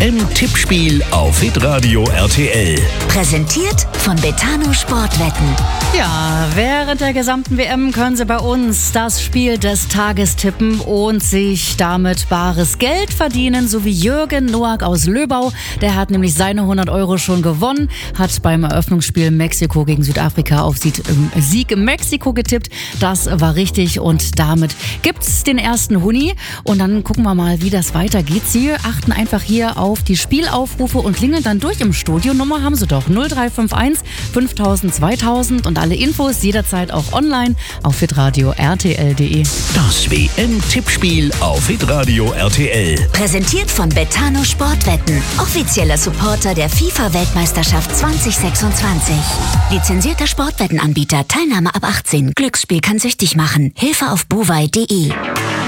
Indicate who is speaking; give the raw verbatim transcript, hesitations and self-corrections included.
Speaker 1: M-Tippspiel auf Hitradio R T L.
Speaker 2: Präsentiert von Betano Sportwetten.
Speaker 3: Ja, während der gesamten W M können Sie bei uns das Spiel des Tages tippen und sich damit bares Geld verdienen, so wie Jürgen Noack aus Löbau. Der hat nämlich seine hundert Euro schon gewonnen, hat beim Eröffnungsspiel Mexiko gegen Südafrika auf Sieg in Mexiko getippt. Das war richtig und damit gibt's den ersten Huni. Und dann gucken wir mal, wie das weitergeht. Sie achten einfach hier auf die Spielaufrufe und klingeln dann durch im Studio. Nummer haben Sie doch null drei fünf eins fünftausend zweitausend und alle Infos jederzeit auch online auf hitradio R T L punkt de.
Speaker 1: Das W M-Tippspiel auf Hitradio R T L.
Speaker 2: Präsentiert von Betano Sportwetten. Offizieller Supporter der FIFA-Weltmeisterschaft zwanzig sechsundzwanzig. Lizenzierter Sportwettenanbieter. Teilnahme ab achtzehn. Glücksspiel kann süchtig machen. Hilfe auf buwei punkt de.